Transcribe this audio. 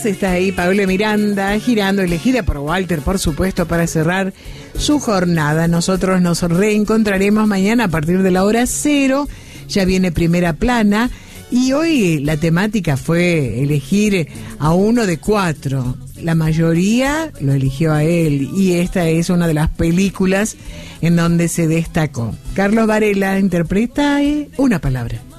Está ahí Paola Miranda, girando, elegida por Walter, por supuesto, para cerrar su jornada. Nosotros nos reencontraremos mañana a partir de la hora 0. Ya viene Primera Plana. Y hoy la temática fue elegir a uno de 4. La mayoría lo eligió a él. Y esta es una de las películas en donde se destacó. Carlos Varela interpreta Una palabra.